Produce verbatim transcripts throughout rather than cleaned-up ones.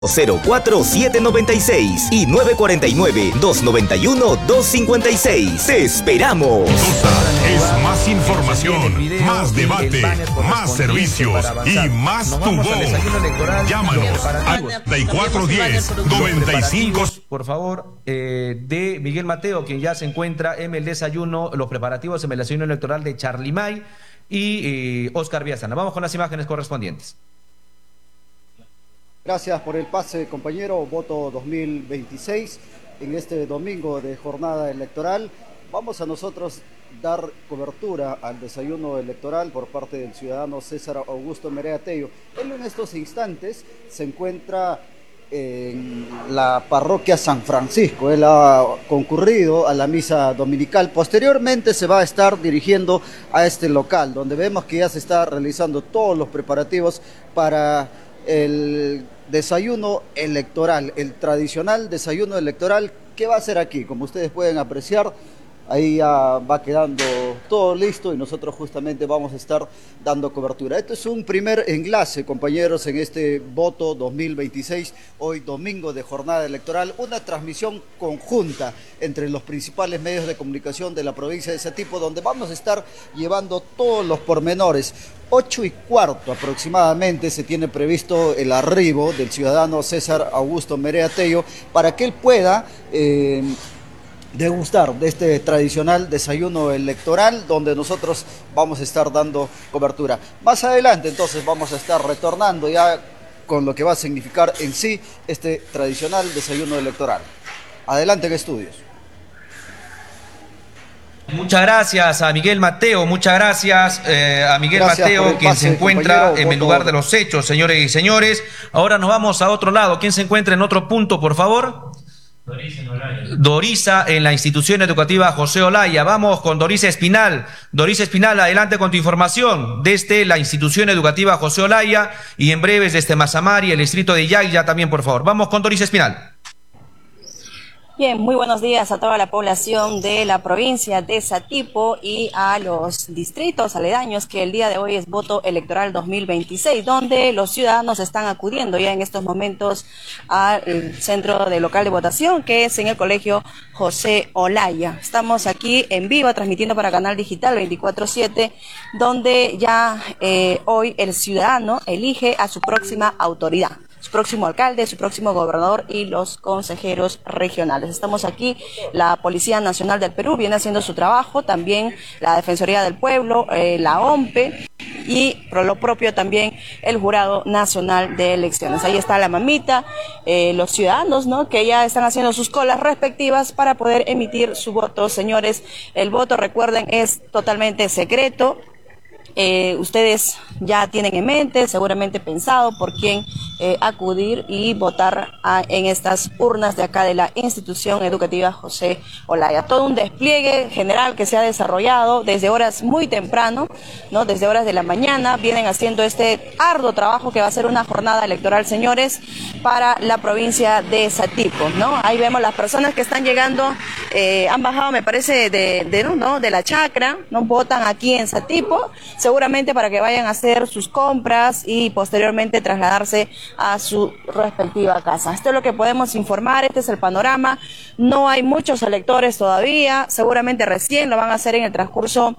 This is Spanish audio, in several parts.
cero cuatro siete nueve seis y nueve cuatro nueve dos nueve uno dos cinco seis. ¡Te esperamos! Es más información, más debate, más servicios y más tu voz. Llámanos al treinta y cuatro diez noventa y cinco. Por favor, eh, de Miguel Mateo, quien ya se encuentra en el desayuno, los preparativos en el desayuno electoral de Charlie May y eh, Oscar Viazana. Vamos con las imágenes correspondientes. Gracias por el pase, compañero. Voto dos mil veintiséis en este domingo de jornada electoral. Vamos a nosotros dar cobertura al desayuno electoral por parte del ciudadano César Augusto Merea Tello. Él en estos instantes se encuentra en la parroquia San Francisco. Él ha concurrido a la misa dominical. Posteriormente se va a estar dirigiendo a este local, donde vemos que ya se está realizando todos los preparativos para el desayuno electoral, el tradicional desayuno electoral que va a ser aquí. Como ustedes pueden apreciar, ahí ya va quedando todo listo y nosotros justamente vamos a estar dando cobertura. Este es un primer enlace, compañeros, en este voto dos mil veintiséis, hoy domingo de jornada electoral, una transmisión conjunta entre los principales medios de comunicación de la provincia de Satipo, donde vamos a estar llevando todos los pormenores. Ocho y cuarto aproximadamente se tiene previsto el arribo del ciudadano César Augusto Merea Tello para que él pueda eh, degustar de este tradicional desayuno electoral, donde nosotros vamos a estar dando cobertura. Más adelante entonces vamos a estar retornando ya con lo que va a significar en sí este tradicional desayuno electoral. Adelante en estudios. Muchas gracias a Miguel Mateo, muchas gracias eh, a Miguel Gracias Mateo, quien pase, se encuentra compañero. en el lugar de los hechos, señores y señores. Ahora nos vamos a otro lado. ¿Quién se encuentra en otro punto, por favor? Dorisa en Olaya. Dorisa en la institución educativa José Olaya. Vamos con Dorisa Espinal. Dorisa Espinal, adelante con tu información desde la institución educativa José Olaya y en breves desde Mazamari, el distrito de Yaya también, por favor. Vamos con Dorisa Espinal. Bien, muy buenos días a toda la población de la provincia de Satipo y a los distritos aledaños, que el día de hoy es voto electoral dos mil veintiséis, donde los ciudadanos están acudiendo ya en estos momentos al centro de local de votación, que es en el colegio José Olaya. Estamos aquí en vivo transmitiendo para Canal Digital veinticuatro siete, donde ya eh, hoy el ciudadano elige a su próxima autoridad, su próximo alcalde, su próximo gobernador y los consejeros regionales. Estamos aquí, la Policía Nacional del Perú viene haciendo su trabajo, también la Defensoría del Pueblo, eh, la O M P E y por lo propio también el Jurado Nacional de Elecciones. Ahí está la mamita, eh, los ciudadanos, ¿no?, que ya están haciendo sus colas respectivas para poder emitir su voto. Señores, el voto, recuerden, es totalmente secreto. Eh, ustedes ya tienen en mente, seguramente pensado por quién eh, acudir y votar a, en estas urnas de acá de la institución educativa José Olaya. Todo un despliegue general que se ha desarrollado desde horas muy temprano, ¿no? Desde horas de la mañana vienen haciendo este arduo trabajo que va a ser una jornada electoral, señores, para la provincia de Satipo, ¿no? Ahí vemos las personas que están llegando, eh, han bajado, me parece, de, de, ¿no? de la chacra, ¿no? Votan aquí en Satipo, seguramente para que vayan a hacer sus compras y posteriormente trasladarse a su respectiva casa. Esto es lo que podemos informar, este es el panorama. No hay muchos electores todavía, seguramente recién lo van a hacer en el transcurso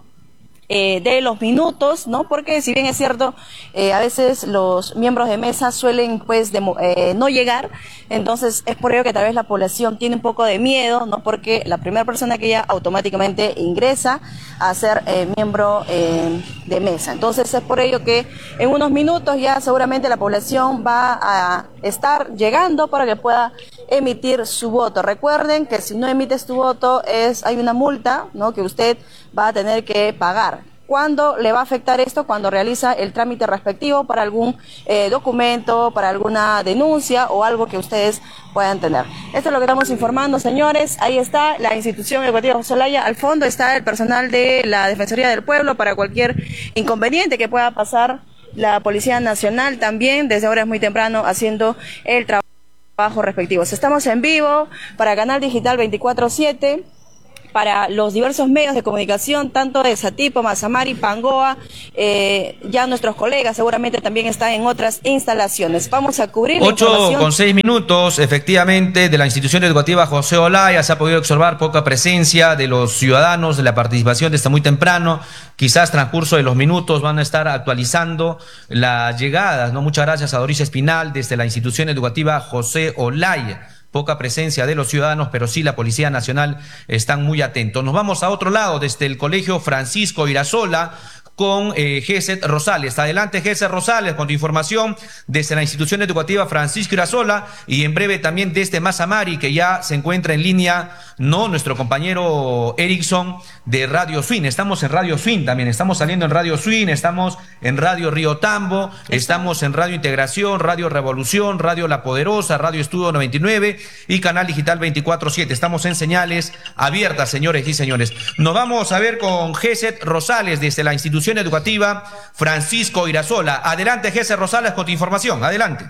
Eh, de los minutos, ¿no? Porque si bien es cierto, eh, a veces los miembros de mesa suelen pues de, eh, no llegar, entonces es por ello que tal vez la población tiene un poco de miedo, ¿no? Porque la primera persona que ya automáticamente ingresa a ser eh, miembro eh, de mesa. Entonces es por ello que en unos minutos ya seguramente la población va a estar llegando para que pueda emitir su voto. Recuerden que si no emites tu voto es hay una multa, ¿no?, que usted va a tener que pagar. ¿Cuándo le va a afectar esto? Cuando realiza el trámite respectivo para algún eh, documento, para alguna denuncia o algo que ustedes puedan tener. Esto es lo que estamos informando, señores. Ahí está la institución educativa José Olaya. Al fondo está el personal de la Defensoría del Pueblo para cualquier inconveniente que pueda pasar. La Policía Nacional también desde horas muy temprano haciendo el trabajo respectivo. Estamos en vivo para Canal Digital veinticuatro siete. para los diversos medios de comunicación, tanto de Satipo, Mazamari, Pangoa, eh, ya nuestros colegas seguramente también están en otras instalaciones. Vamos a cubrir la Ocho información. con seis minutos, efectivamente, de la institución educativa José Olaya se ha podido observar poca presencia de los ciudadanos, de la participación desde muy temprano. Quizás transcurso de los minutos van a estar actualizando las llegadas, ¿no? Muchas gracias a Doris Espinal desde la institución educativa José Olaya. Poca presencia de los ciudadanos, pero sí la Policía Nacional están muy atentos. Nos vamos a otro lado, desde el Colegio Francisco Irasola, con eh, Geset Rosales. Adelante, Geset Rosales, con tu información desde la institución educativa Francisco Irasola y en breve también desde Mazamari, que ya se encuentra en línea, no, nuestro compañero Erickson de Radio Swing. Estamos en Radio Swing también, estamos saliendo en Radio Swing, estamos en Radio Río Tambo, estamos en Radio Integración, Radio Revolución, Radio La Poderosa, Radio Estudio noventa y nueve y Canal Digital veinticuatro siete. Estamos en señales abiertas, señores y señores. Nos vamos a ver con Geset Rosales desde la institución educativa Francisco Irasola. Adelante, Geset Rosales, con tu información. Adelante.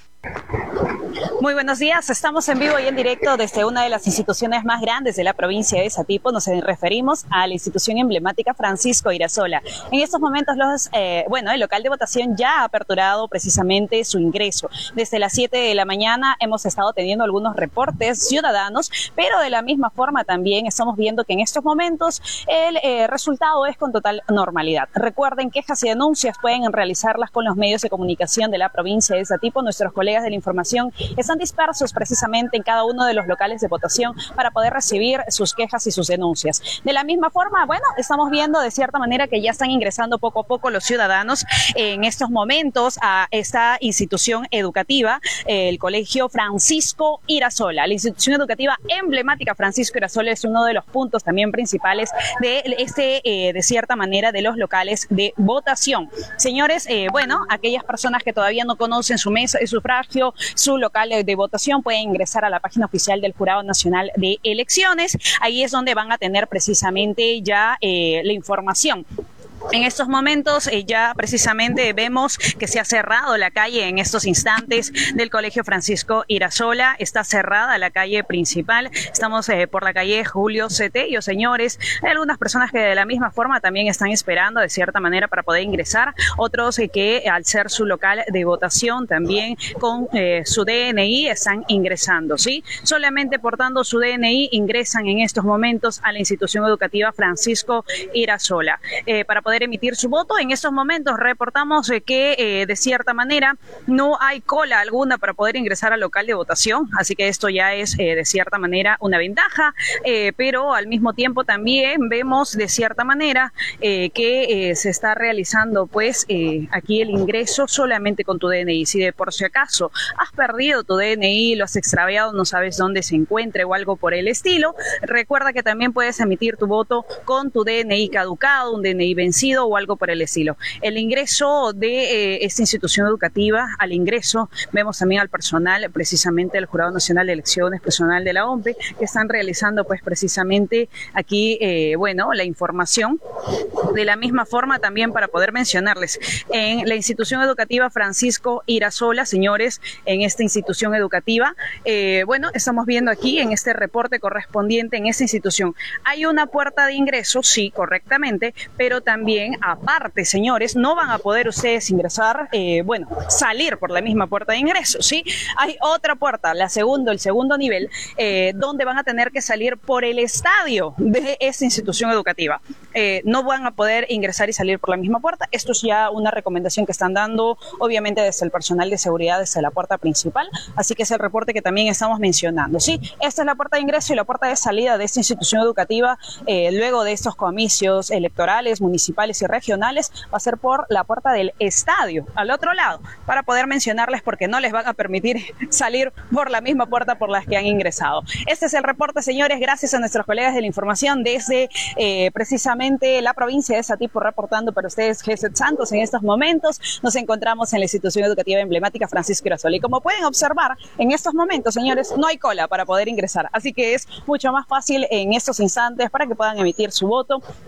Muy buenos días, estamos en vivo y en directo desde una de las instituciones más grandes de la provincia de Satipo. Nos referimos a la institución emblemática Francisco Irasola. En estos momentos, los, eh, bueno, el local de votación ya ha aperturado precisamente su ingreso. Desde las siete de la mañana hemos estado teniendo algunos reportes ciudadanos, pero de la misma forma también estamos viendo que en estos momentos el eh, resultado es con total normalidad. Recuerden, quejas y denuncias pueden realizarlas con los medios de comunicación de la provincia de Satipo. Nuestros colegas de la información están dispersos precisamente en cada uno de los locales de votación para poder recibir sus quejas y sus denuncias. De la misma forma, bueno, estamos viendo de cierta manera que ya están ingresando poco a poco los ciudadanos en estos momentos a esta institución educativa, el Colegio Francisco Irasola. La institución educativa emblemática Francisco Irasola es uno de los puntos también principales de este, eh, de cierta manera, de los locales de votación. Señores, eh, bueno, aquellas personas que todavía no conocen su mesa de sufragio, su local de de votación, pueden ingresar a la página oficial del Jurado Nacional de Elecciones. Ahí es donde van a tener precisamente ya eh, la información. En estos momentos eh, ya precisamente vemos que se ha cerrado la calle en estos instantes del Colegio Francisco Irasola. Está cerrada la calle principal. Estamos eh, por la calle Julio Cetello, señores. Hay algunas personas que de la misma forma también están esperando de cierta manera para poder ingresar. Otros eh, que al ser su local de votación también con eh, su D N I están ingresando, ¿sí? Solamente portando su D N I ingresan en estos momentos a la institución educativa Francisco Irasola. Eh, para poder emitir su voto. En estos momentos reportamos eh, que eh, de cierta manera no hay cola alguna para poder ingresar al local de votación, así que esto ya es eh, de cierta manera una ventaja, eh, pero al mismo tiempo también vemos de cierta manera eh, que eh, se está realizando pues eh, aquí el ingreso solamente con tu D N I. Si de por si acaso has perdido tu D N I, lo has extraviado, no sabes dónde se encuentre o algo por el estilo, recuerda que también puedes emitir tu voto con tu D N I caducado, un D N I vencido o algo por el estilo. El ingreso de eh, esta institución educativa, al ingreso vemos también al personal precisamente del Jurado Nacional de Elecciones, personal de la O M P E, que están realizando pues precisamente aquí, eh, bueno, la información. De la misma forma también para poder mencionarles, en la institución educativa Francisco Irasola, señores, en esta institución educativa, eh, bueno, estamos viendo aquí en este reporte correspondiente en esta institución, hay una puerta de ingreso, sí, correctamente, pero también aparte, señores, no van a poder ustedes ingresar, eh, bueno, salir por la misma puerta de ingreso, ¿sí? Hay otra puerta, la segunda, el segundo nivel, eh, donde van a tener que salir por el estadio de esta institución educativa. Eh, no van a poder ingresar y salir por la misma puerta. Esto es ya una recomendación que están dando, obviamente, desde el personal de seguridad, desde la puerta principal, así que es el reporte que también estamos mencionando, ¿sí? Esta es la puerta de ingreso y la puerta de salida de esta institución educativa, eh, luego de estos comicios electorales, municipales y regionales, va a ser por la puerta del estadio, al otro lado, para poder mencionarles porque no les van a permitir salir por la misma puerta por las que han ingresado. Este es el reporte, señores, gracias a nuestros colegas de la información desde eh, precisamente la provincia de Satipo, reportando para ustedes Geset Santos. En estos momentos nos encontramos en la institución educativa emblemática Francisco Irasola y como pueden observar, en estos momentos, señores, no hay cola para poder ingresar, así que es mucho más fácil en estos instantes para que puedan emitir su voto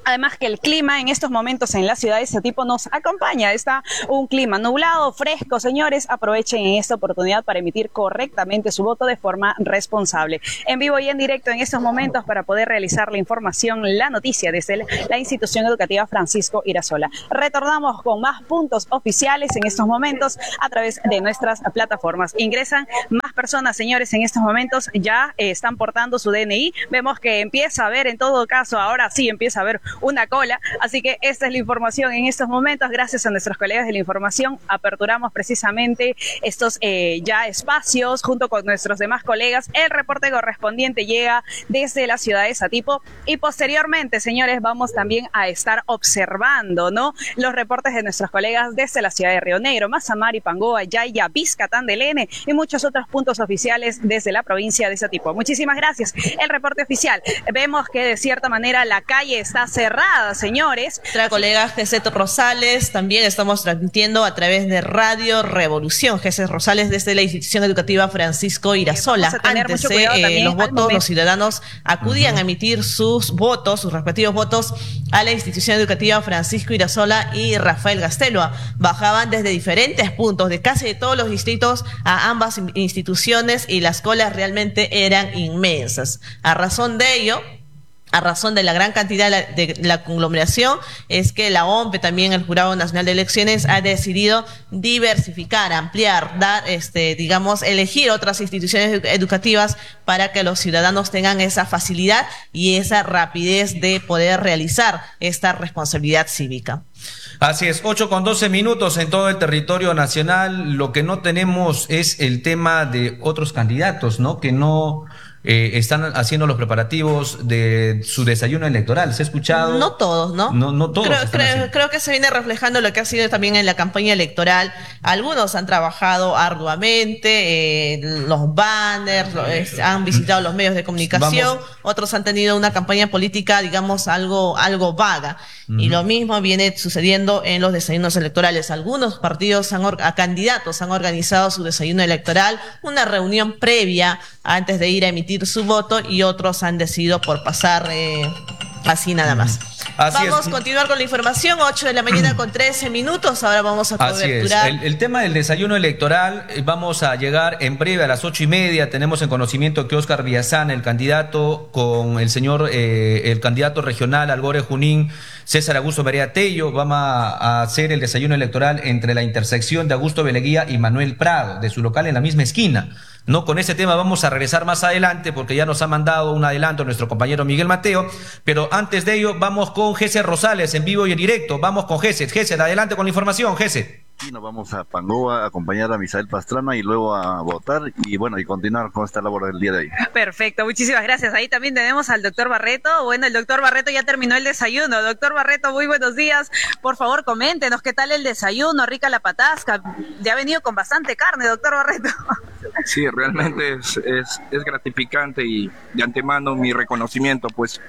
Además que el clima en estos momentos en la ciudad de Satipo nos acompaña. Está un clima nublado, fresco. Señores, aprovechen en esta oportunidad para emitir correctamente su voto de forma responsable. En vivo y en directo en estos momentos para poder realizar la información, la noticia desde la institución educativa Francisco Irasola. Retornamos con más puntos oficiales en estos momentos a través de nuestras plataformas. Ingresan más personas, señores, en estos momentos ya eh, están portando su D N I. Vemos que empieza a haber, en todo caso, ahora sí empieza a haber una cola, así que esta es la información en estos momentos. Gracias a nuestros colegas de la información aperturamos precisamente estos eh, ya espacios junto con nuestros demás colegas. El reporte correspondiente llega desde la ciudad de Satipo y posteriormente, señores, vamos también a estar observando, ¿no?, los reportes de nuestros colegas desde la ciudad de Río Negro, Mazamari, Pangoa, Yaya, Vizca, Tandelene y muchos otros puntos oficiales desde la provincia de Satipo. Muchísimas gracias. El reporte oficial. Vemos que de cierta manera la calle está cerrada, señores. Nuestra colega Geset Rosales, también estamos transmitiendo a través de Radio Revolución. Geset Rosales desde la institución educativa Francisco Irasola. Antes eh, eh, los votos, los ciudadanos acudían uh-huh. a emitir sus votos, sus respectivos votos a la institución educativa Francisco Irasola y Rafael Gastelua. Bajaban desde diferentes puntos de casi de todos los distritos a ambas instituciones y las colas realmente eran inmensas. A razón de ello, a razón de la gran cantidad de la, de la conglomeración, es que la O M P E, también el Jurado Nacional de Elecciones, ha decidido diversificar, ampliar, dar, este, digamos, elegir otras instituciones educativas para que los ciudadanos tengan esa facilidad y esa rapidez de poder realizar esta responsabilidad cívica. Así es, ocho con doce minutos en todo el territorio nacional. Lo que no tenemos es el tema de otros candidatos, ¿no?, que no... Eh, están haciendo los preparativos de su desayuno electoral. ¿Se ha escuchado? No todos, ¿no? No, no todos. Creo, creo, creo que se viene reflejando lo que ha sido también en la campaña electoral. Algunos han trabajado arduamente, eh, los banners, lo, eh, han visitado los medios de comunicación. Vamos. Otros han tenido una campaña política, digamos, algo, algo vaga. Uh-huh. Y lo mismo viene sucediendo en los desayunos electorales. Algunos partidos, han a candidatos, han organizado su desayuno electoral, una reunión previa antes de ir a emitir su voto, y otros han decidido por pasar eh, así nada más. Así vamos a continuar con la información, ocho de la mañana con trece minutos, ahora vamos a coberturar. El, el tema del desayuno electoral, vamos a llegar en breve a las ocho y media. Tenemos en conocimiento que Óscar Villazán, el candidato, con el señor, eh, el candidato regional Algore Junín, César Augusto Berea Tello, vamos a hacer el desayuno electoral entre la intersección de Augusto Beleguía y Manuel Prado, de su local en la misma esquina. No, con ese tema vamos a regresar más adelante porque ya nos ha mandado un adelanto nuestro compañero Miguel Mateo, pero antes de ello vamos con Geset Rosales en vivo y en directo. Vamos con Geset. Geset, adelante con la información, Geset. Y nos vamos a Pangoa a acompañar a Misael Pastrana y luego a votar y bueno, y continuar con esta labor del día de hoy. Perfecto, muchísimas gracias. Ahí también tenemos al doctor Barreto. Bueno, el doctor Barreto ya terminó el desayuno. Doctor Barreto, muy buenos días. Por favor, coméntenos qué tal el desayuno, rica la patasca. Ya ha venido con bastante carne, doctor Barreto. Sí, realmente es, es, es gratificante y de antemano mi reconocimiento pues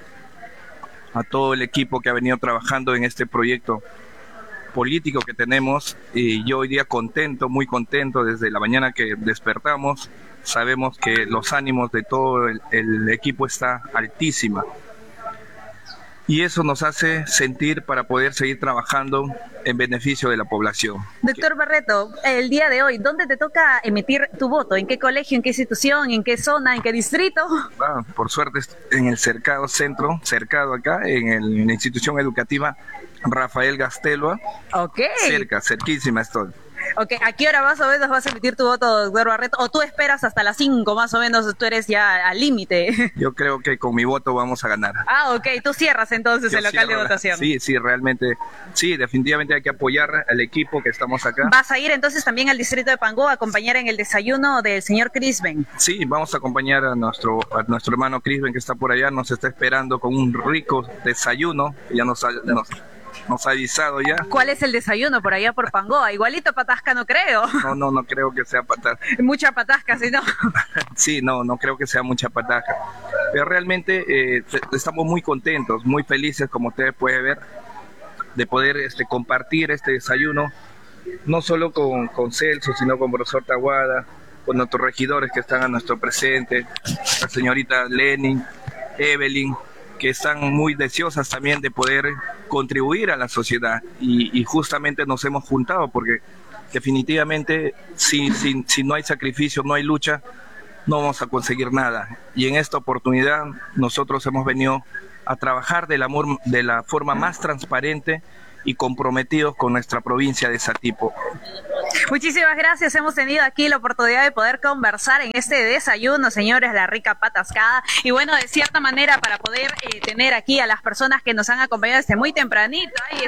a todo el equipo que ha venido trabajando en este proyecto político que tenemos, y yo hoy día contento, muy contento desde la mañana que despertamos. Sabemos que los ánimos de todo el, el equipo está altísima y eso nos hace sentir para poder seguir trabajando en beneficio de la población. Doctor Barreto, el día de hoy, ¿dónde te toca emitir tu voto? ¿En qué colegio, en qué institución, en qué zona, en qué distrito? Ah, por suerte en el cercado centro, cercado acá, en, el, en la institución educativa Rafael Gastelua. Ok. Cerca, cerquísima estoy. Ok, ¿a qué hora más o menos vas a emitir tu voto, doctor Barreto? ¿O tú esperas hasta las cinco más o menos? Tú eres ya al límite. Yo creo que con mi voto vamos a ganar. Ah, ok, tú cierras entonces Yo el local cierro, de votación. Sí, sí, realmente, sí, definitivamente hay que apoyar al equipo que estamos acá. ¿Vas a ir entonces también al distrito de Pangoa a acompañar en el desayuno del señor Crisben? Sí, vamos a acompañar a nuestro, a nuestro hermano Crisben que está por allá, nos está esperando con un rico desayuno, ya nos, nos nos ha avisado ya. ¿Cuál es el desayuno por allá por Pangoa? Igualito patasca no creo. No, no, no creo que sea patasca. Mucha patasca, ¿sí no? Sí, no, no creo que sea mucha patasca. Pero realmente eh, estamos muy contentos, muy felices, como ustedes pueden ver, de poder este, compartir este desayuno, no solo con, con Celso, sino con profesor Taguada, con nuestros regidores que están a nuestro presente, la señorita Lenin, Evelyn, que están muy deseosas también de poder contribuir a la sociedad y, y justamente nos hemos juntado porque definitivamente si, si, si no hay sacrificio, no hay lucha, no vamos a conseguir nada. Y en esta oportunidad nosotros hemos venido a trabajar de la, de la forma más transparente y comprometidos con nuestra provincia de Satipo. Muchísimas gracias. Hemos tenido aquí la oportunidad de poder conversar en este desayuno, señores, la rica patascada. Y bueno, de cierta manera, para poder eh, tener aquí a las personas que nos han acompañado desde muy tempranito. Ahí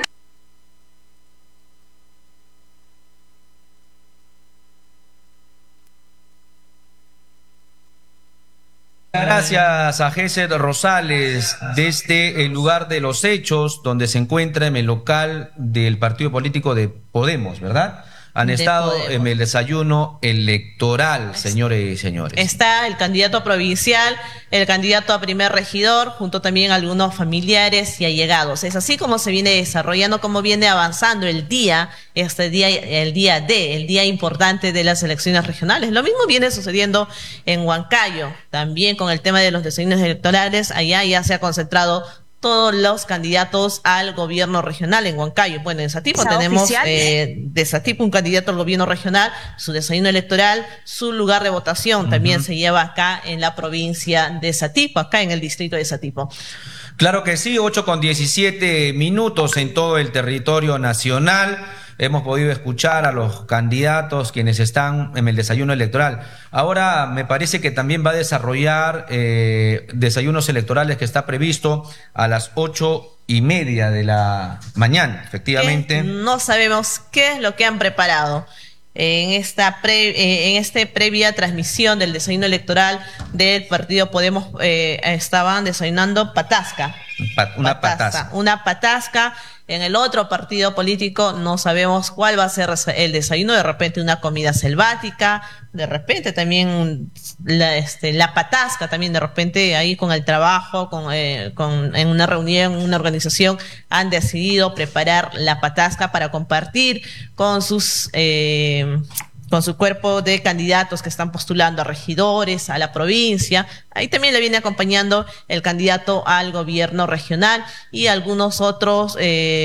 Gracias a Gesed Rosales desde el lugar de los hechos, donde se encuentra en el local del partido político de Podemos, ¿verdad? Han De estado Podemos. en el desayuno electoral, señores y señores. Está el candidato provincial, el candidato a primer regidor, junto también a algunos familiares y allegados. Es así como se viene desarrollando, como viene avanzando el día, este día, el día D, el día importante de las elecciones regionales. Lo mismo viene sucediendo en Huancayo, también con el tema de los desayunos electorales. Allá ya se ha concentrado todos los candidatos al gobierno regional en Huancayo. Bueno, en Satipo ¿Sea tenemos oficial? eh, de Satipo un candidato al gobierno regional, su desayuno electoral, su lugar de votación también se lleva acá en la provincia de Satipo, acá en el distrito de Satipo. Claro que sí, ocho con diecisiete minutos en todo el territorio nacional. Hemos podido escuchar a los candidatos quienes están en el desayuno electoral. Ahora me parece que también va a desarrollar eh, desayunos electorales que está previsto a las ocho y media de la mañana, efectivamente. Eh, no sabemos qué es lo que han preparado en esta pre, eh, en este previa transmisión del desayuno electoral del partido Podemos. Eh, estaban desayunando patasca. Pa- una patasca. Una patasca. En el otro partido político no sabemos cuál va a ser el desayuno, de repente una comida selvática, de repente también la, este, la patasca, también de repente ahí con el trabajo, con, eh, con, en una reunión, en una organización, han decidido preparar la patasca para compartir con sus... Eh, con su cuerpo de candidatos que están postulando a regidores, a la provincia. Ahí también le viene acompañando el candidato al gobierno regional y algunos otros,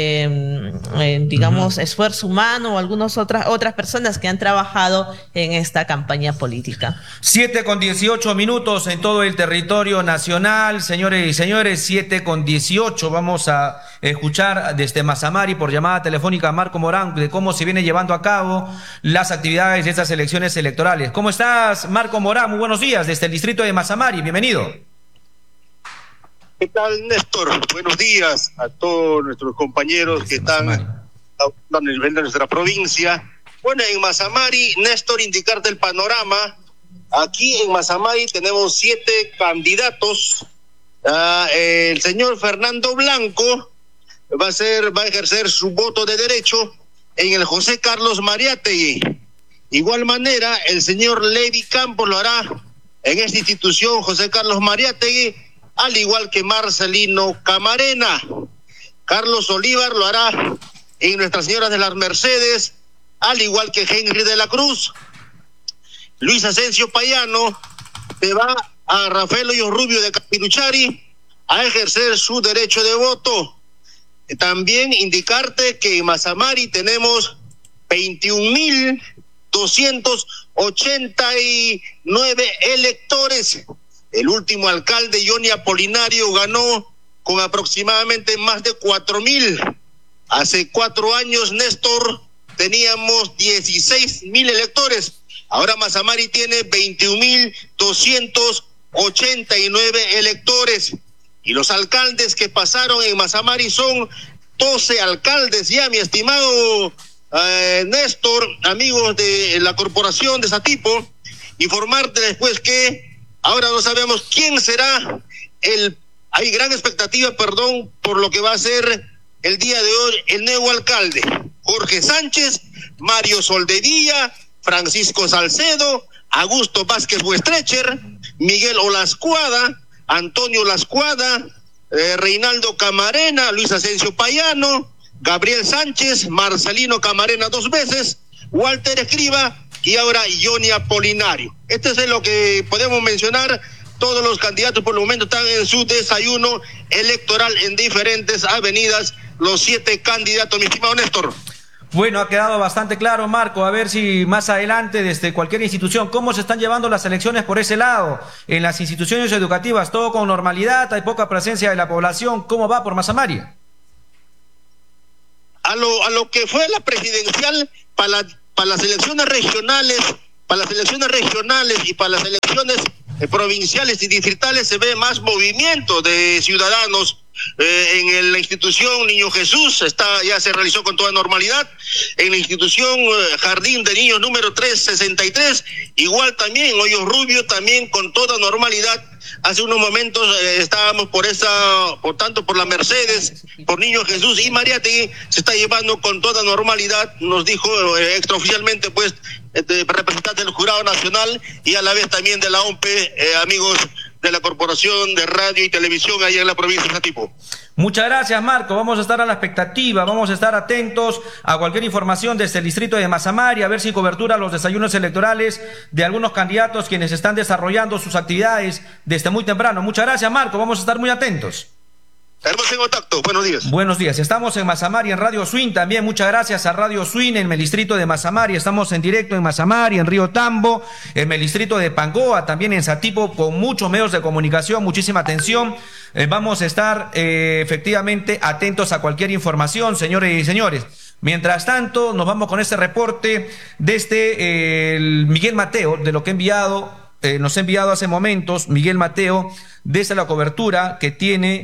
eh, eh, digamos, uh-huh. esfuerzo humano o algunas otras, otras personas que han trabajado en esta campaña política. Siete con dieciocho minutos en todo el territorio nacional, señores y señores, siete con dieciocho. Vamos a escuchar desde Mazamari por llamada telefónica a Marco Morán de cómo se viene llevando a cabo las actividades de estas elecciones electorales. ¿Cómo estás, Marco Morán? Muy buenos días desde el distrito de Mazamari. Bienvenido. ¿Qué tal, Néstor? Buenos días a todos nuestros compañeros que están a nivel de nuestra provincia. Bueno, en Mazamari, Néstor, indicarte el panorama. Aquí en Mazamari tenemos siete candidatos. Uh, el señor Fernando Blanco va a ser, va a ejercer su voto de derecho en el José Carlos Mariátegui. Igual manera, el señor Levi Campos lo hará en esta institución José Carlos Mariátegui, al igual que Marcelino Camarena. Carlos Olivar lo hará en Nuestra Señora de las Mercedes, al igual que Henry de la Cruz. Luis Asensio Payano se va a Rafael Hoyos Rubio de Capiruchari a ejercer su derecho de voto. También indicarte que en Mazamari tenemos veintiún mil doscientos ochenta y nueve electores. El último alcalde, Johnny Apolinario, ganó con aproximadamente más de cuatro mil. Hace cuatro años, Néstor, teníamos dieciséis mil electores. Ahora Mazamari tiene veintiún mil doscientos ochenta y nueve electores. Y los alcaldes que pasaron en Mazamari son doce alcaldes ya, mi estimado eh, Néstor, amigos de la corporación de Satipo. Informarte después que ahora no sabemos quién será el... Hay gran expectativa, perdón, por lo que va a ser el día de hoy el nuevo alcalde. Jorge Sánchez, Mario Soldevilla, Francisco Salcedo, Augusto Vázquez Huestrecher, Miguel Olascuada, Antonio Olascuada, eh, Reinaldo Camarena, Luis Asensio Payano, Gabriel Sánchez, Marcelino Camarena dos veces, Walter Escriba y ahora Johnny Apolinario. Este es lo que podemos mencionar Todos los candidatos por el momento están en su desayuno electoral en diferentes avenidas, los siete candidatos, mi estimado Néstor. Bueno, ha quedado bastante claro, Marco. A ver si más adelante, desde cualquier institución, cómo se están llevando las elecciones por ese lado. En las instituciones educativas, todo con normalidad, hay poca presencia de la población. ¿Cómo va por Mazamari? A lo, a lo que fue la presidencial, para, la, para las elecciones regionales, para las elecciones regionales y para las elecciones eh, provinciales y distritales se ve más movimiento de ciudadanos. Eh, en la institución Niño Jesús está, ya se realizó con toda normalidad. En la institución eh, Jardín de Niños número trescientos sesenta y tres, igual también, Hoyos Rubio también con toda normalidad. Hace unos momentos eh, estábamos por esa, por tanto por la Mercedes, por Niño Jesús y Mariátegui, se está llevando con toda normalidad, nos dijo eh, extraoficialmente pues este, representante del Jurado Nacional y a la vez también de la O M P E, eh, amigos de la Corporación de Radio y Televisión allá en la provincia de Satipo. Muchas gracias, Marco. Vamos a estar a la expectativa, vamos a estar atentos a cualquier información desde el distrito de Mazamari, a ver si cobertura los desayunos electorales de algunos candidatos quienes están desarrollando sus actividades desde muy temprano. Muchas gracias, Marco. Vamos a estar muy atentos. Estamos en contacto. Buenos días. Buenos días. Estamos en Mazamari, en Radio Swing también. Muchas gracias a Radio Swing en el distrito de Mazamari. Estamos en directo en Mazamari, en Río Tambo, en el distrito de Pangoa, también en Satipo, con muchos medios de comunicación. Muchísima atención. Eh, vamos a estar eh, efectivamente atentos a cualquier información, señores y señores. Mientras tanto, nos vamos con este reporte desde eh, el Miguel Mateo, de lo que ha enviado, eh, nos ha enviado hace momentos Miguel Mateo, desde la cobertura que tiene.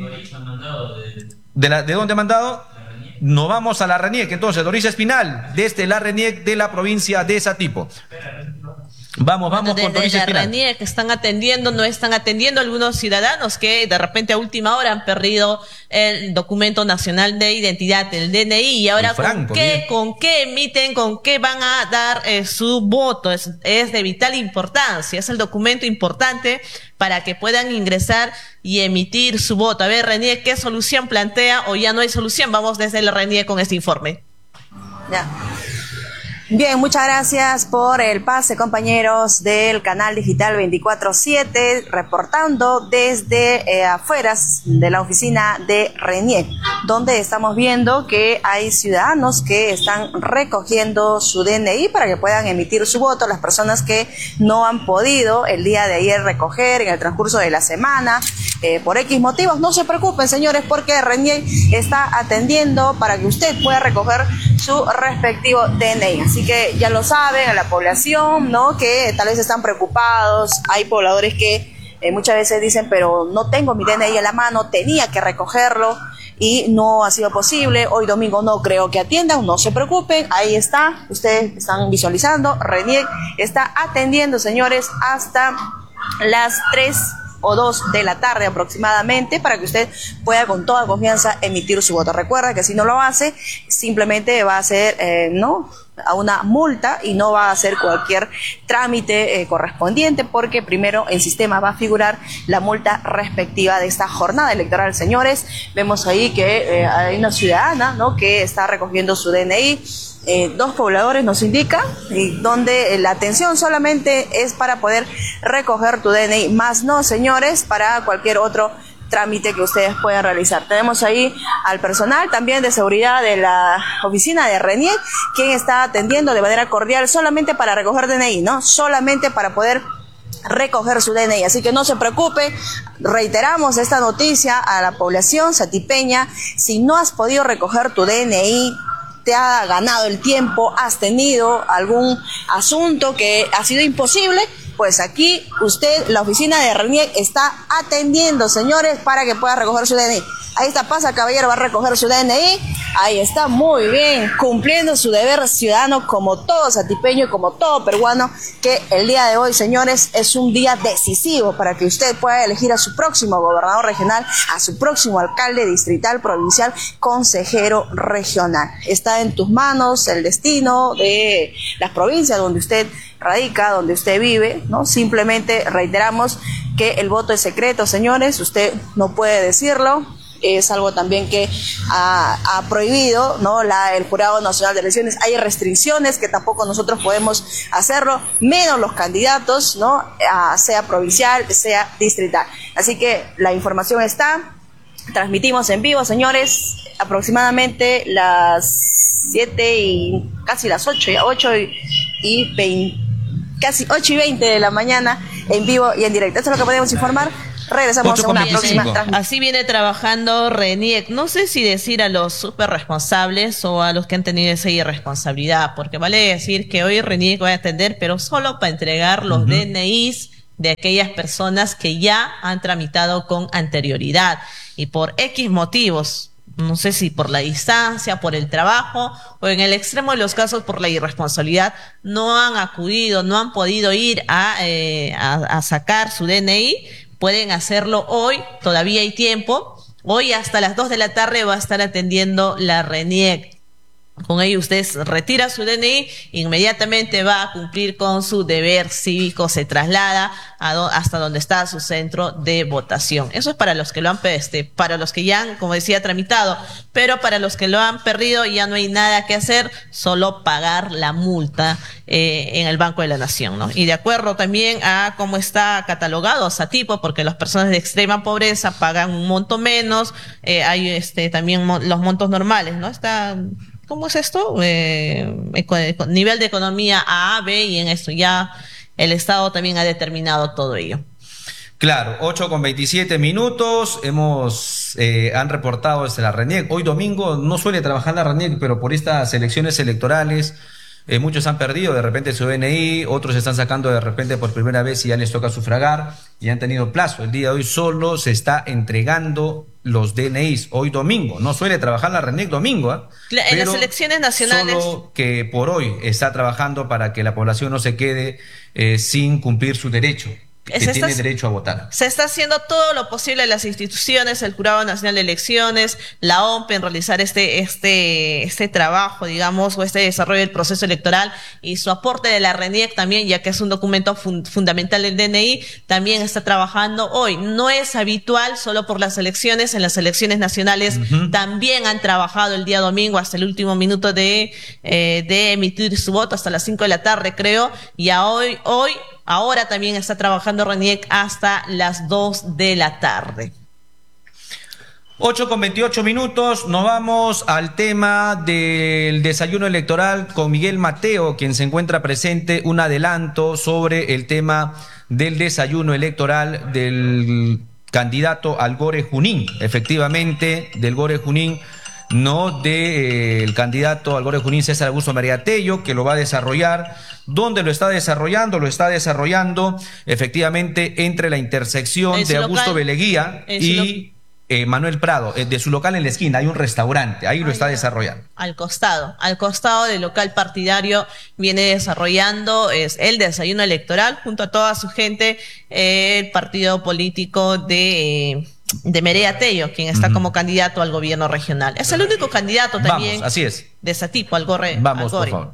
¿De, la, ¿de dónde ha mandado? Nos vamos a la RENIEC, entonces, Doris Espinal, desde la RENIEC de la provincia de Satipo. Vamos, vamos bueno, con Doris Espinal. La RENIEC están atendiendo, no están atendiendo algunos ciudadanos que de repente a última hora han perdido el documento nacional de identidad, el D N I, y ahora Franco, ¿con qué, con qué emiten, con qué van a dar eh, su voto? Es, es de vital importancia, es el documento importante para que puedan ingresar y emitir su voto. A ver, RENIEC, ¿qué solución plantea o ya no hay solución? Vamos desde el RENIEC con este informe. Ya. Bien, muchas gracias por el pase, compañeros del canal digital veinticuatro siete, reportando desde eh, afueras de la oficina de RENIEC, donde estamos viendo que hay ciudadanos que están recogiendo su D N I para que puedan emitir su voto. Las personas que no han podido el día de ayer recoger en el transcurso de la semana, eh, por X motivos, no se preocupen, señores, porque RENIEC está atendiendo para que usted pueda recoger su respectivo D N I. Así que ya lo saben, a la población, ¿no?, que tal vez están preocupados. Hay pobladores que eh, muchas veces dicen, pero no tengo mi D N I en la mano, tenía que recogerlo y no ha sido posible. Hoy domingo no creo que atiendan, no se preocupen, ahí está, ustedes están visualizando, RENIEC está atendiendo, señores, hasta las tres o dos de la tarde aproximadamente, para que usted pueda con toda confianza emitir su voto. Recuerda que si no lo hace, simplemente va a ser, eh, ¿no?, a una multa y no va a hacer cualquier trámite eh, correspondiente, porque primero en sistema va a figurar la multa respectiva de esta jornada electoral. Señores, vemos ahí que eh, hay una ciudadana, ¿no?, que está recogiendo su D N I. Eh, dos pobladores nos indica, y donde eh, la atención solamente es para poder recoger tu D N I, más no, señores, para cualquier otro trámite que ustedes puedan realizar. Tenemos ahí al personal también de seguridad de la oficina de RENIEC, quien está atendiendo de manera cordial solamente para recoger D N I, ¿no? Solamente para poder recoger su D N I. Así que no se preocupe, reiteramos esta noticia a la población satipeña. Si no has podido recoger tu D N I, te ha ganado el tiempo, has tenido algún asunto que ha sido imposible, pues aquí usted, la oficina de RENIEC, está atendiendo, señores, para que pueda recoger su D N I. Ahí está, pasa, caballero, va a recoger su D N I. Ahí está, muy bien, cumpliendo su deber ciudadano como todo satipeño y como todo peruano, que el día de hoy, señores, es un día decisivo para que usted pueda elegir a su próximo gobernador regional, a su próximo alcalde distrital, provincial, consejero regional. Está en tus manos el destino de las provincias donde usted radica, donde usted vive, ¿no? Simplemente reiteramos que el voto es secreto, señores, usted no puede decirlo. es algo también que ha, ha prohibido, ¿no? La, el Jurado Nacional de Elecciones. Hay restricciones que tampoco nosotros podemos hacerlo, menos los candidatos, ¿no? A, sea provincial, sea distrital. Así que la información está, transmitimos en vivo, señores, aproximadamente las siete y casi las ocho, ya ocho y, y veinte, casi ocho y veinte de la mañana, en vivo y en directo. Esto es lo que podemos informar. Regresamos a una próxima transmisión. Así viene trabajando RENIEC. No sé si decir a los super responsables o a los que han tenido esa irresponsabilidad, porque vale decir que hoy RENIEC va a atender, pero solo para entregar los uh-huh. D N Is de aquellas personas que ya han tramitado con anterioridad y por X motivos, no sé si por la distancia, por el trabajo o en el extremo de los casos por la irresponsabilidad, no han acudido, no han podido ir a, eh, a, a sacar su D N I. Pueden hacerlo hoy, todavía hay tiempo. Hoy hasta las dos de la tarde va a estar atendiendo la RENIEC. Con ello usted retira su D N I, inmediatamente va a cumplir con su deber cívico, se traslada a do, hasta donde está su centro de votación. Eso es para los que lo han, este, para los que ya han, como decía, tramitado, pero para los que lo han perdido ya no hay nada que hacer, solo pagar la multa eh, en el Banco de la Nación, ¿no? Y de acuerdo también a cómo está catalogado Satipo, porque las personas de extrema pobreza pagan un monto menos, eh, hay este también mo los montos normales, ¿no? Está... ¿Cómo es esto? Eh, nivel de economía A, B, y en esto ya el Estado también ha determinado todo ello. Claro, ocho con veintisiete minutos, hemos, eh, han reportado desde la RENIEC. Hoy domingo no suele trabajar la RENIEC, pero por estas elecciones electorales eh, muchos han perdido de repente su D N I, otros están sacando de repente por primera vez y ya les toca sufragar y han tenido plazo. El día de hoy solo se está entregando los D N Is, hoy domingo. No suele trabajar la RENIEC domingo, ¿eh? En las elecciones nacionales. Solo que por hoy está trabajando para que la población no se quede eh, sin cumplir su derecho. Que Se tiene está, derecho a votar. Se está haciendo todo lo posible en las instituciones, el Jurado Nacional de Elecciones, la O M P, en realizar este, este, este trabajo, digamos, o este desarrollo del proceso electoral, y su aporte de la RENIEC también, ya que es un documento fun fundamental del D N I, también está trabajando hoy. No es habitual solo por las elecciones, en las elecciones nacionales uh-huh. también han trabajado el día domingo hasta el último minuto de, eh, de emitir su voto, hasta las cinco de la tarde, creo, y a hoy, hoy, Ahora también está trabajando RENIEC hasta las dos de la tarde. ocho con veintiocho minutos, nos vamos al tema del desayuno electoral con Miguel Mateo, quien se encuentra presente, un adelanto sobre el tema del desayuno electoral del candidato Algore Junín, efectivamente, del Gore Junín, no del eh, candidato Algore Junín César Augusto María Tello, que lo va a desarrollar. ¿Dónde lo está desarrollando? Lo está desarrollando efectivamente entre la intersección de Augusto Beleguía y eh, Manuel Prado. De su local en la esquina hay un restaurante, ahí lo está desarrollando. Al costado, al costado del local partidario viene desarrollando es el desayuno electoral junto a toda su gente, eh, el partido político de... Eh, de Merea Tello, quien está uh-huh. como candidato al gobierno regional. Es el único candidato también. Vamos, así es. De Satipo, Algore. Vamos, Algore. por favor.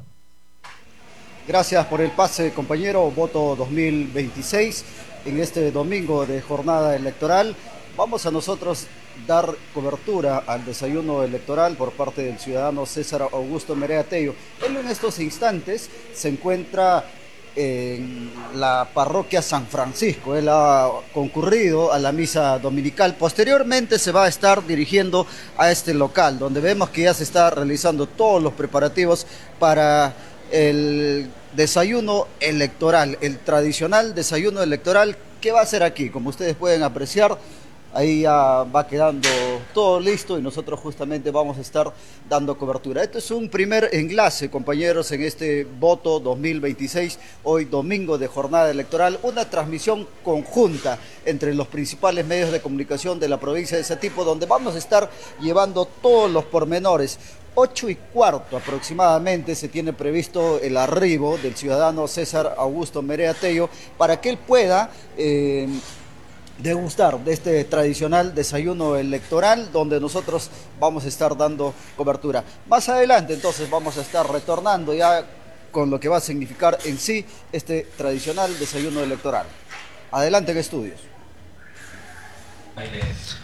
Gracias por el pase, compañero. Voto dos mil veintiséis en este domingo de jornada electoral. Vamos a nosotros dar cobertura al desayuno electoral por parte del ciudadano César Augusto Merea Tello. Él en estos instantes se encuentra en la parroquia San Francisco. Él ha concurrido a la misa dominical. Posteriormente se va a estar dirigiendo a este local, donde vemos que ya se está realizando todos los preparativos para el desayuno electoral, el tradicional desayuno electoral que va a ser aquí. Como ustedes pueden apreciar, ahí ya va quedando todo listo y nosotros justamente vamos a estar dando cobertura. Este es un primer enlace, compañeros, en este voto dos mil veintiséis, hoy domingo de jornada electoral, una transmisión conjunta entre los principales medios de comunicación de la provincia de Satipo, donde vamos a estar llevando todos los pormenores. Ocho y cuarto aproximadamente se tiene previsto el arribo del ciudadano César Augusto Merea Tello para que él pueda eh, degustar de este tradicional desayuno electoral, donde nosotros vamos a estar dando cobertura. Más adelante entonces vamos a estar retornando ya con lo que va a significar en sí este tradicional desayuno electoral. Adelante en estudios.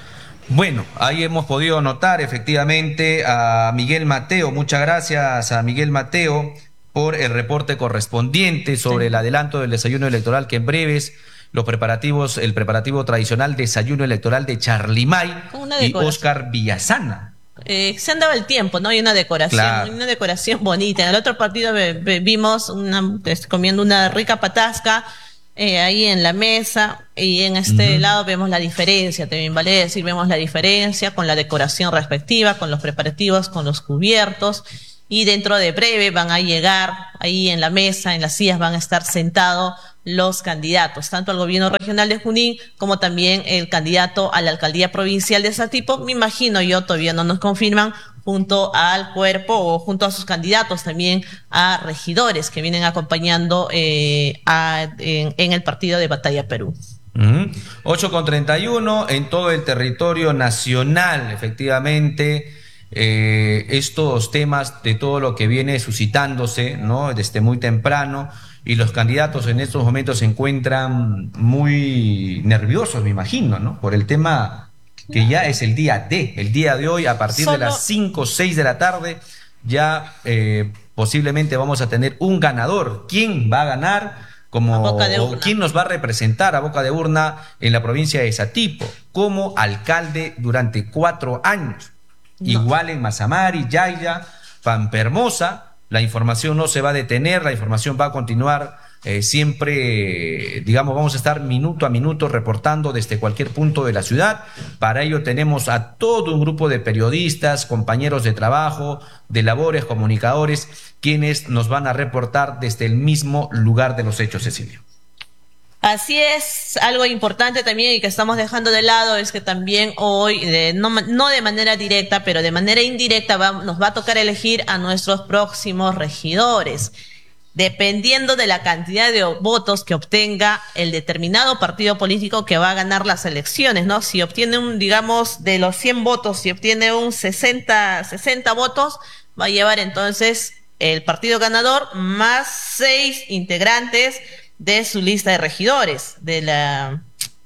Bueno, ahí hemos podido notar efectivamente a Miguel Mateo. Muchas gracias a Miguel Mateo por el reporte correspondiente sobre sí. el adelanto del desayuno electoral, que en breves los preparativos, el preparativo tradicional desayuno electoral de Charlimay y Oscar Villasana. Eh, se han dado el tiempo, ¿no? Y una decoración, claro. una decoración bonita. En el otro partido ve, ve, vimos una, comiendo una rica patasca eh, ahí en la mesa, y en este uh-huh. lado vemos la diferencia, también vale decir, vemos la diferencia con la decoración respectiva, con los preparativos, con los cubiertos, y dentro de breve van a llegar ahí en la mesa, en las sillas van a estar sentados los candidatos, tanto al gobierno regional de Junín como también el candidato a la alcaldía provincial de Satipo. Me imagino yo, todavía no nos confirman, junto al cuerpo o junto a sus candidatos también a regidores que vienen acompañando eh, a, en, en el partido de Batalla Perú. Uh-huh. ocho con treinta y uno en todo el territorio nacional, efectivamente. Eh, estos temas de todo lo que viene suscitándose, ¿no? Desde muy temprano, y los candidatos en estos momentos se encuentran muy nerviosos, me imagino, ¿no? Por el tema que ya es el día D, el día de hoy, a partir Solo... de las cinco o seis de la tarde, ya eh, posiblemente vamos a tener un ganador. ¿Quién va a ganar? Como, o quién nos va a representar a boca de urna en la provincia de Satipo como alcalde durante cuatro años. No. Igual en Mazamari, Yaya, Pampermosa, la información no se va a detener, la información va a continuar eh, siempre, digamos, vamos a estar minuto a minuto reportando desde cualquier punto de la ciudad. Para ello tenemos a todo un grupo de periodistas, compañeros de trabajo, de labores, comunicadores, quienes nos van a reportar desde el mismo lugar de los hechos, Cecilia. Así es, algo importante también y que estamos dejando de lado es que también hoy, de, no, no de manera directa, pero de manera indirecta va, nos va a tocar elegir a nuestros próximos regidores, dependiendo de la cantidad de votos que obtenga el determinado partido político que va a ganar las elecciones, ¿no? Si obtiene un, digamos, de los cien votos, si obtiene un sesenta, sesenta votos, va a llevar entonces el partido ganador más seis integrantes de su lista de regidores, de la,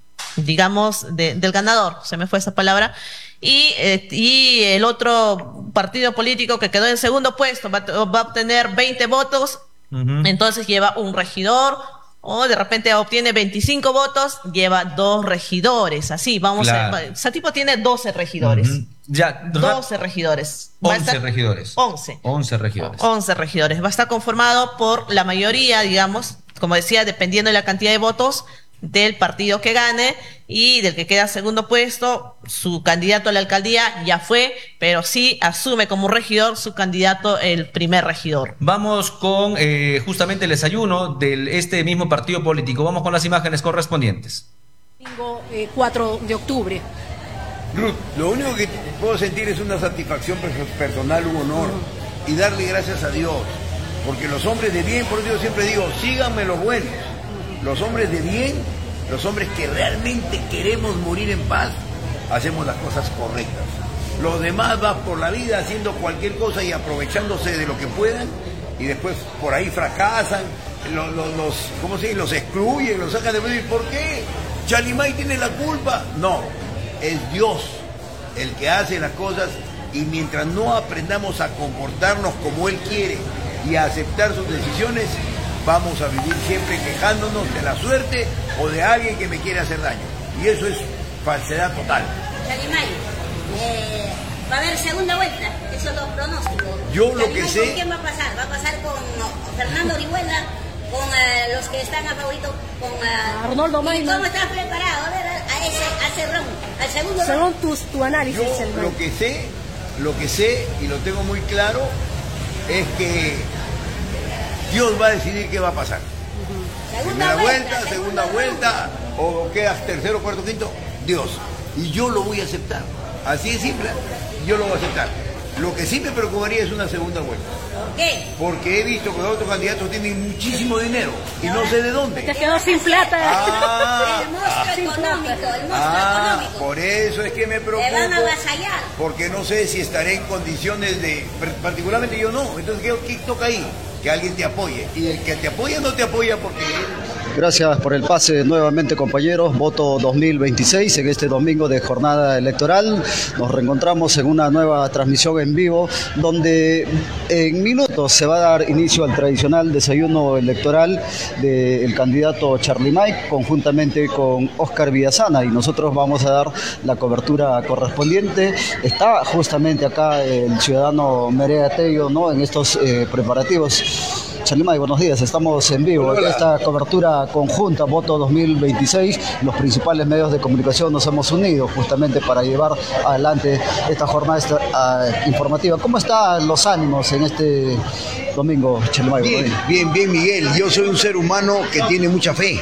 digamos, de, del ganador, se me fue esa palabra, y, eh, y el otro partido político que quedó en segundo puesto va, va a obtener veinte votos, uh-huh. entonces lleva un regidor, o de repente obtiene veinticinco votos, lleva dos regidores, así, vamos claro. a... Satipo tiene doce regidores. Uh-huh. Ya, doce regidores. once regidores. once. once regidores. once regidores. Va a estar conformado por la mayoría, digamos, como decía, dependiendo de la cantidad de votos del partido que gane, y del que queda segundo puesto, su candidato a la alcaldía ya fue, pero sí asume como regidor su candidato el primer regidor. Vamos con eh, justamente el desayuno de este mismo partido político. Vamos con las imágenes correspondientes. Domingo eh, cuatro de octubre. Ruth, lo único que puedo sentir es una satisfacción personal, un honor, y darle gracias a Dios, porque los hombres de bien, por eso yo siempre digo, síganme los buenos, los hombres de bien, los hombres que realmente queremos morir en paz, hacemos las cosas correctas. Los demás van por la vida haciendo cualquier cosa y aprovechándose de lo que puedan, y después por ahí fracasan, los, los, los ¿cómo se dice? Los excluyen, los sacan de medio. ¿Y por qué? ¿Charlimay tiene la culpa? No. Es Dios el que hace las cosas, y mientras no aprendamos a comportarnos como Él quiere y a aceptar sus decisiones, vamos a vivir siempre quejándonos de la suerte o de alguien que me quiere hacer daño. Y eso es falsedad total. Charlimay, eh, va a haber segunda vuelta, eso es lo pronóstico. Yo lo que sé... ¿Con quién va a pasar? ¿Va a pasar con Fernando Orihuela? Con uh, los que están a favorito, con uh, Arnoldo Maynard. ¿Cómo estás preparado? A ver, a ese, a ese round, al segundo Según round. Tus, tu análisis. Yo lo que sé, lo que sé y lo tengo muy claro es que Dios va a decidir qué va a pasar. Uh-huh. Segunda Primera vuelta, vuelta segunda vuelta, o quedas tercero, cuarto, quinto, Dios. Y yo lo voy a aceptar. Así es simple, yo lo voy a aceptar. Lo que sí me preocuparía es una segunda vuelta. ¿Por qué? Porque he visto que otros candidatos tienen muchísimo dinero y no sé de dónde. Te quedó sin plata. Ah, el monstruo económico, el monstruo ah, económico. Por eso es que me preocupo. Te van a avasallar. Porque no sé si estaré en condiciones de... Particularmente yo no. Entonces, ¿qué, qué toca ahí? Que alguien te apoye. Y el que te apoya no te apoya porque él Gracias por el pase nuevamente, compañeros. Voto dos mil veintiséis en este domingo de jornada electoral. Nos reencontramos en una nueva transmisión en vivo donde en minutos se va a dar inicio al tradicional desayuno electoral del candidato Charlie Mike conjuntamente con Oscar Villasana, y nosotros vamos a dar la cobertura correspondiente. Está justamente acá el ciudadano Merea Tello, ¿no?, en estos eh, preparativos. Charlie Mike, buenos días, estamos en vivo. Esta cobertura conjunta, Voto dos mil veintiséis, los principales medios de comunicación nos hemos unido justamente para llevar adelante esta jornada esta, uh, informativa. ¿Cómo están los ánimos en este domingo, Charlie Mike? Bien, bien, bien, Miguel. Yo soy un ser humano que tiene mucha fe.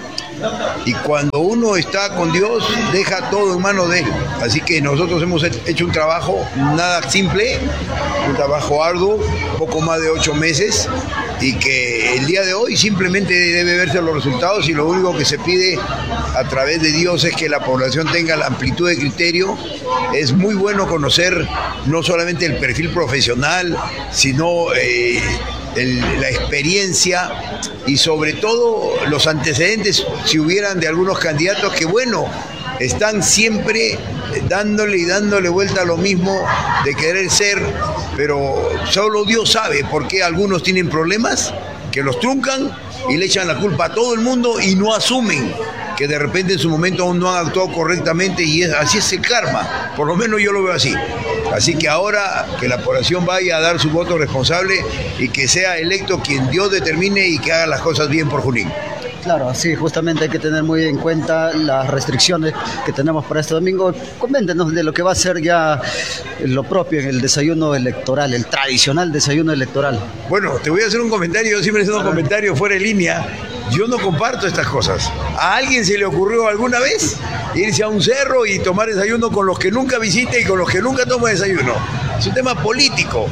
Y cuando uno está con Dios, deja todo en manos de Él. Así que nosotros hemos hecho un trabajo nada simple, un trabajo arduo, poco más de ocho meses, y que el día de hoy simplemente debe verse los resultados, y lo único que se pide a través de Dios es que la población tenga la amplitud de criterio. Es muy bueno conocer no solamente el perfil profesional, sino eh, el, la experiencia y sobre todo los antecedentes, si hubieran, de algunos candidatos que, bueno, están siempre dándole y dándole vuelta a lo mismo de querer ser, pero solo Dios sabe por qué algunos tienen problemas, que los truncan y le echan la culpa a todo el mundo y no asumen que de repente en su momento aún no han actuado correctamente, y es, así es el karma, por lo menos yo lo veo así. Así que ahora que la población vaya a dar su voto responsable y que sea electo quien Dios determine y que haga las cosas bien por Junín. Claro, sí, justamente hay que tener muy en cuenta las restricciones que tenemos para este domingo. Coméntenos de lo que va a ser ya lo propio en el desayuno electoral, el tradicional desayuno electoral. Bueno, te voy a hacer un comentario, yo siempre hago un comentario fuera de línea. Yo no comparto estas cosas. ¿A alguien se le ocurrió alguna vez irse a un cerro y tomar desayuno con los que nunca visite y con los que nunca toma desayuno? Es un tema político.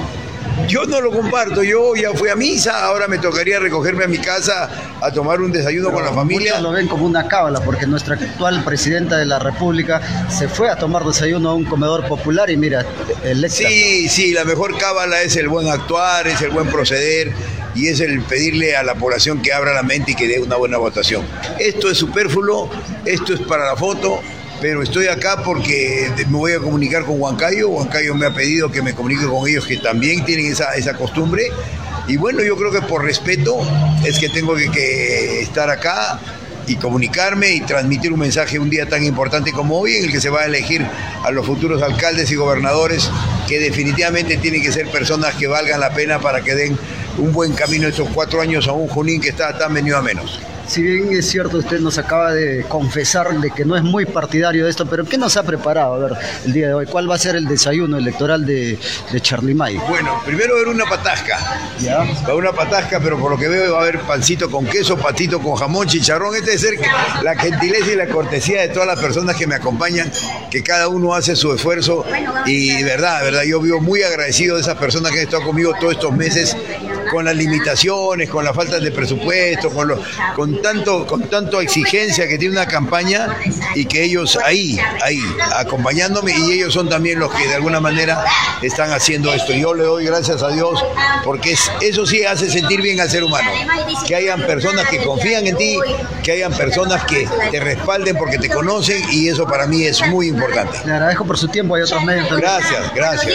Yo no lo comparto. Yo ya fui a misa, ahora me tocaría recogerme a mi casa a tomar un desayuno Pero con la familia. Muchos lo ven como una cábala, porque nuestra actual presidenta de la República se fue a tomar desayuno a un comedor popular y mira, electa. Sí, sí, la mejor cábala es el buen actuar, es el buen proceder, y es el pedirle a la población que abra la mente y que dé una buena votación. Esto es superfluo, esto es para la foto, pero estoy acá porque me voy a comunicar con Huancayo. Huancayo me ha pedido que me comunique con ellos, que también tienen esa, esa costumbre. Y bueno, yo creo que por respeto es que tengo que, que estar acá y comunicarme y transmitir un mensaje un día tan importante como hoy, en el que se va a elegir a los futuros alcaldes y gobernadores, que definitivamente tienen que ser personas que valgan la pena para que den un buen camino estos cuatro años a un Junín que está tan venido a menos. Si bien es cierto, usted nos acaba de confesar de que no es muy partidario de esto, pero ¿qué nos ha preparado? A ver, el día de hoy, ¿cuál va a ser el desayuno electoral de, de Charlie Mike? Bueno, primero va a haber una patasca. ¿Ya? Va a haber una patasca, pero por lo que veo va a haber pancito con queso, patito con jamón, chicharrón. Este es la gentileza y la cortesía de todas las personas que me acompañan, que cada uno hace su esfuerzo. Y de verdad, de verdad, yo vivo muy agradecido de esas personas que han estado conmigo todos estos meses, con las limitaciones, con la falta de presupuesto, con, lo, con tanto con tanto exigencia que tiene una campaña, y que ellos ahí, ahí, acompañándome, y ellos son también los que de alguna manera están haciendo esto. Yo le doy gracias a Dios, porque es, eso sí hace sentir bien al ser humano, que hayan personas que confían en ti, que hayan personas que te respalden porque te conocen, y eso para mí es muy importante. Le agradezco por su tiempo, hay otros medios también. Gracias, gracias.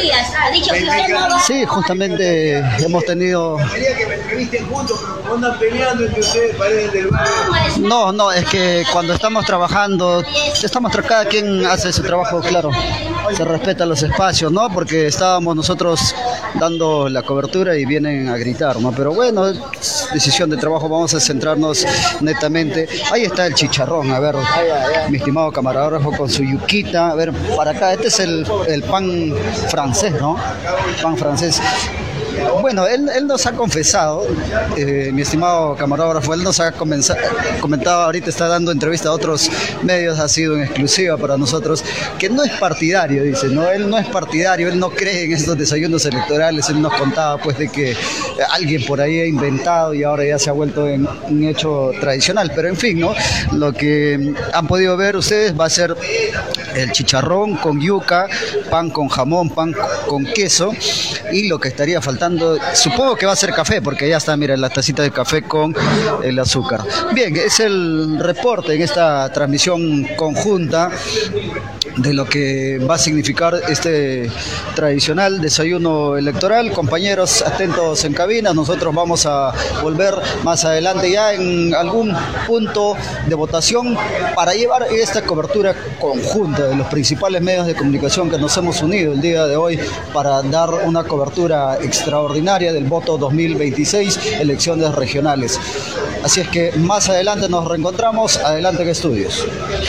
Sí, justamente hemos tenido... Quería que me entrevisten juntos, pero andan peleando entre ustedes, paredes del barrio. No, no, es que cuando estamos trabajando, estamos cada quien hace su trabajo, claro, se respetan los espacios, ¿no? Porque estábamos nosotros dando la cobertura y vienen a gritar, ¿no? Pero bueno, es decisión de trabajo, vamos a centrarnos netamente. Ahí está el chicharrón, a ver, mi estimado camarógrafo con su yuquita, a ver, para acá, este es el, el pan francés, ¿no? Pan francés. Bueno, él, él nos ha confesado, eh, mi estimado camarógrafo, él nos ha comentado, ahorita está dando entrevista a otros medios, ha sido en exclusiva para nosotros, que no es partidario, dice, no, él no es partidario, él no cree en estos desayunos electorales. Él nos contaba pues de que alguien por ahí ha inventado y ahora ya se ha vuelto en un hecho tradicional, pero en fin, ¿no? Lo que han podido ver ustedes va a ser el chicharrón con yuca, pan con jamón, pan con queso, y lo que estaría faltando, supongo que va a ser café, porque ya está, miren, la tacita de café con el azúcar. Bien, es el reporte en esta transmisión conjunta de lo que va a significar este tradicional desayuno electoral. Compañeros, atentos en cabina, nosotros vamos a volver más adelante ya en algún punto de votación para llevar esta cobertura conjunta de los principales medios de comunicación que nos hemos unido el día de hoy para dar una cobertura extraordinaria del voto dos mil veintiséis, elecciones regionales. Así es que más adelante nos reencontramos, adelante en estudios.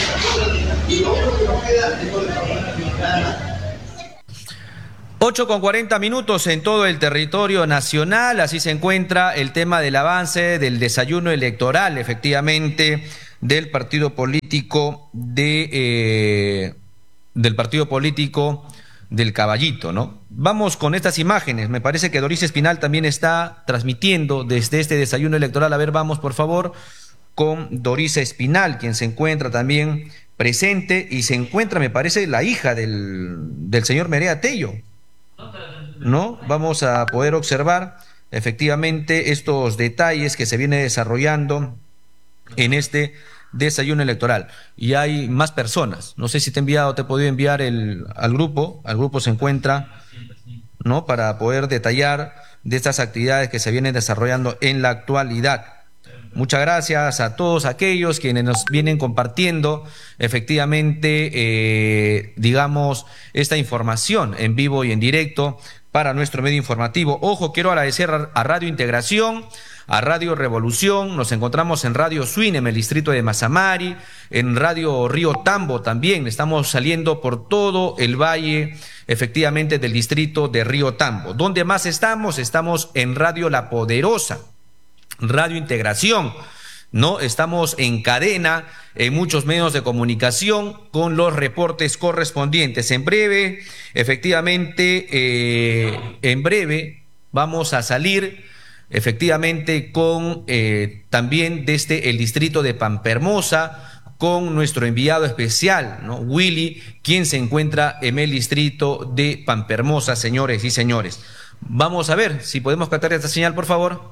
ocho con cuarenta minutos en todo el territorio nacional, así se encuentra el tema del avance del desayuno electoral, efectivamente, del partido político de eh, del partido político del Caballito, ¿no? Vamos con estas imágenes. Me parece que Doris Espinal también está transmitiendo desde este desayuno electoral. A ver, vamos por favor con Doris Espinal, quien se encuentra también presente, y se encuentra, me parece, la hija del, del señor Merea Tello, ¿no? Vamos a poder observar efectivamente estos detalles que se viene desarrollando en este desayuno electoral. Y hay más personas. No sé si te he enviado, te he podido enviar el, al grupo. Al grupo se encuentra, ¿no? Para poder detallar de estas actividades que se vienen desarrollando en la actualidad. Muchas gracias a todos aquellos quienes nos vienen compartiendo efectivamente, eh, digamos, esta información en vivo y en directo para nuestro medio informativo. Ojo, quiero agradecer a Radio Integración, a Radio Revolución. Nos encontramos en Radio Swin en el distrito de Mazamari, en Radio Río Tambo también. Estamos saliendo por todo el valle, efectivamente, del distrito de Río Tambo. ¿Dónde más estamos? Estamos en Radio La Poderosa, Radio Integración, ¿no? Estamos en cadena en muchos medios de comunicación con los reportes correspondientes. En breve, efectivamente, eh, en breve vamos a salir efectivamente con eh, también desde el distrito de Pampermosa, con nuestro enviado especial, ¿no? Willy, quien se encuentra en el distrito de Pampermosa, señores y señores. Vamos a ver si podemos captar esta señal, por favor.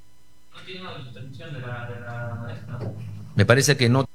Me parece que no.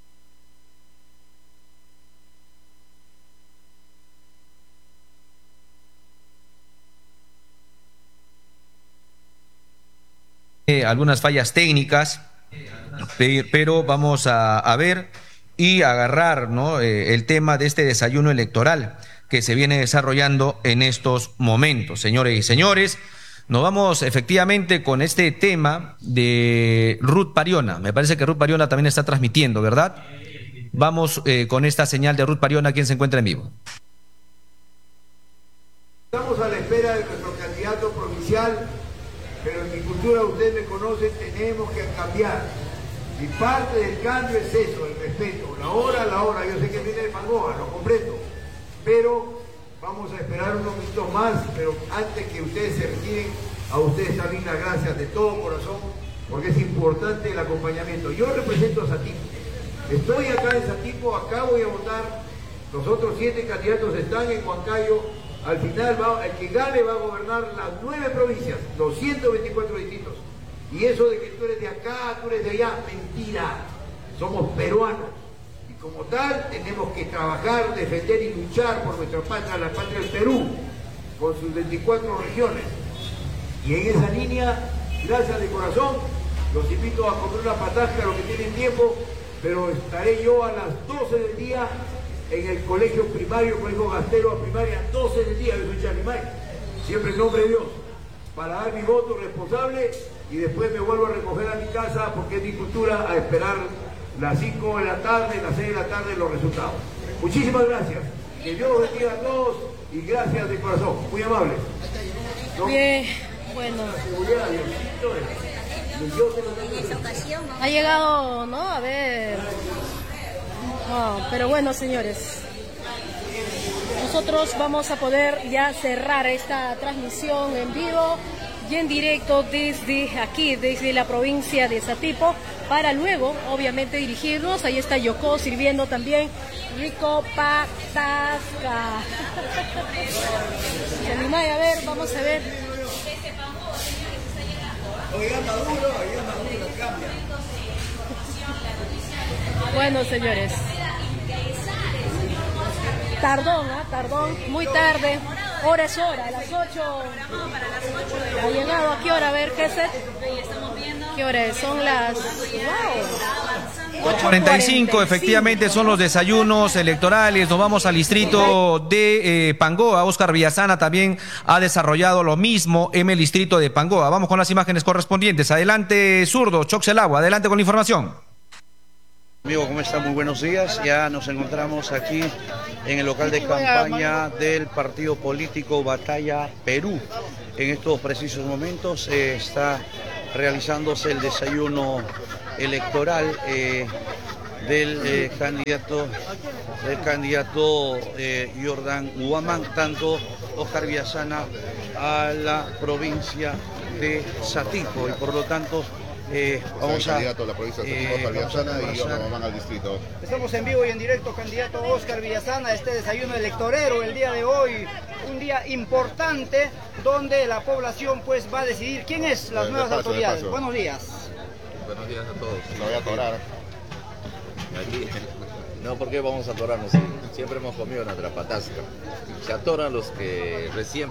Eh, algunas fallas técnicas, pero vamos a, a ver y agarrar, ¿no? eh, el tema de este desayuno electoral que se viene desarrollando en estos momentos, señores y señores. Nos vamos efectivamente con este tema de Ruth Pariona. Me parece que Ruth Pariona también está transmitiendo, ¿verdad? Vamos eh, con esta señal de Ruth Pariona, quien se encuentra en vivo. Estamos a la espera de nuestro candidato provincial, pero en mi cultura, ustedes me conocen, tenemos que cambiar. Y parte del cambio es eso, el respeto. La hora a la hora, yo sé que viene de Fangoa, lo comprendo, pero vamos a esperar unos minutos más, pero antes que ustedes se retiren, a ustedes también las gracias de todo corazón, porque es importante el acompañamiento. Yo represento a Satipo, estoy acá en Satipo, acá voy a votar, los otros siete candidatos están en Huancayo, al final va, el que gane va a gobernar las nueve provincias, los ciento veinticuatro distritos. Y eso de que tú eres de acá, tú eres de allá, mentira, somos peruanos. Como tal, tenemos que trabajar, defender y luchar por nuestra patria, la patria del Perú, con sus veinticuatro regiones. Y en esa línea, gracias de corazón, los invito a comer una patasca, los que tienen tiempo, pero estaré yo a las doce del día en el colegio primario, colegio Gastero a primaria, doce del día, yo soy Chalimay, siempre en nombre de Dios, para dar mi voto responsable y después me vuelvo a recoger a mi casa, porque es mi cultura, a esperar las cinco de la tarde, las seis de la tarde, los resultados. Muchísimas gracias. Que Dios los bendiga a todos y gracias de corazón. Muy amables. ¿No? Bien, bueno. Ha llegado, ¿no? A ver. No, pero bueno, señores. Nosotros vamos a poder ya cerrar esta transmisión en vivo y en directo desde aquí, desde la provincia de Satipo. para luego, obviamente, dirigirnos. Ahí está Yoko sirviendo también rico patasca. Yanimay, a ver, vamos a ver. Bueno, señores. Tardón, ¿ah? Tardón, muy tarde. Hora es hora, a las ocho. Ha llegado a qué hora, a ver, ¿qué es? ¿Qué hora es? Son las... ¡Wow! ocho cuarenta y cinco, efectivamente son los desayunos electorales. Nos vamos al distrito de eh, Pangoa. Óscar Villasana también ha desarrollado lo mismo en el distrito de Pangoa. Vamos con las imágenes correspondientes. Adelante, Zurdo, Choxelagua, adelante con la información. Amigo, ¿cómo está? Muy buenos días. Ya nos encontramos aquí en el local de campaña del partido político Batalla Perú. En estos precisos momentos eh, está realizándose el desayuno electoral eh, del eh, candidato del candidato eh, Jordan Huamán, tanto Óscar Villasana a la provincia de Satipo, y por lo tanto Eh, vamos a, candidato a la provincia de eh, Óscar Villasana y Jordan Huamán al distrito. Estamos en vivo y en directo, candidato Óscar Villasana, este desayuno electorero el día de hoy, un día importante donde la población pues va a decidir quién es las nuevas paso, autoridades. Buenos días. Buenos días a todos. Lo voy a atorar. Aquí, no, ¿por qué vamos a atorarnos? Siempre hemos comido nuestra patasca. Se atoran los que recién